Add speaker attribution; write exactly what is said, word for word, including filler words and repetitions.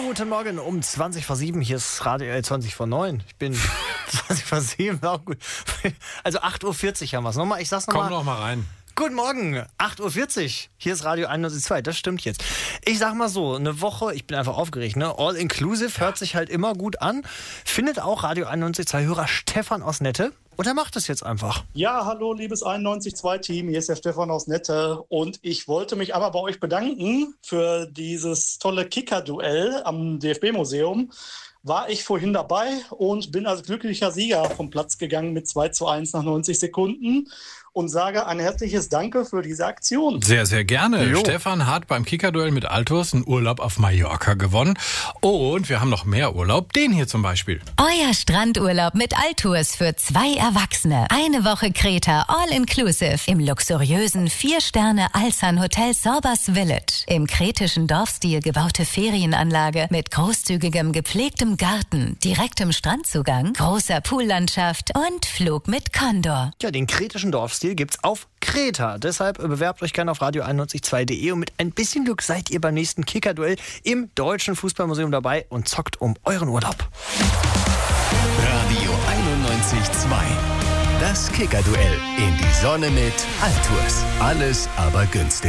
Speaker 1: Guten Morgen um zwanzig vor sieben. Hier ist Radio äh, zwanzig vor neun. Ich bin zwanzig vor sieben, auch gut. Also acht Uhr vierzig haben wir es. Nochmal, ich sag's nochmal.
Speaker 2: Komm noch mal rein.
Speaker 1: Guten Morgen, acht Uhr vierzig. Hier ist Radio einundneunzig Komma zwei, das stimmt jetzt. Ich sag mal so, eine Woche, ich bin einfach aufgeregt, ne? All inclusive hört sich halt immer gut an. Findet auch Radio einundneunzig Komma zwei Hörer Stefan aus Nette. Und er macht es jetzt einfach.
Speaker 3: Ja, hallo, liebes einundneunzig Komma zwei Team. Hier ist der Stefan aus Nette. Und ich wollte mich einmal bei euch bedanken für dieses tolle Kicker-Duell am D F B-Museum. War ich vorhin dabei und bin als glücklicher Sieger vom Platz gegangen mit zwei zu eins nach neunzig Sekunden. Und sage ein herzliches Danke für diese Aktion.
Speaker 2: Sehr, sehr gerne.
Speaker 1: Jo.
Speaker 2: Stefan hat beim Kickerduell mit Altus einen Urlaub auf Mallorca gewonnen. Und wir haben noch mehr Urlaub. Den hier zum Beispiel.
Speaker 4: Euer Strandurlaub mit Altours für zwei Erwachsene. Eine Woche Kreta, all inclusive. Im luxuriösen Vier-Sterne-Alsan-Hotel Sorbas Village. Im kretischen Dorfstil gebaute Ferienanlage mit großzügigem gepflegtem Garten, direktem Strandzugang, großer Poollandschaft und Flug mit Condor.
Speaker 1: Ja, den kretischen Dorfstil gibt's auf Kreta. Deshalb bewerbt euch gerne auf radio einundneunzig Komma zwei Punkt de und mit ein bisschen Glück seid ihr beim nächsten Kickerduell im Deutschen Fußballmuseum dabei und zockt um euren Urlaub.
Speaker 5: Radio einundneunzig Komma zwei. Das Kickerduell in die Sonne mit Altours. Alles aber günstig.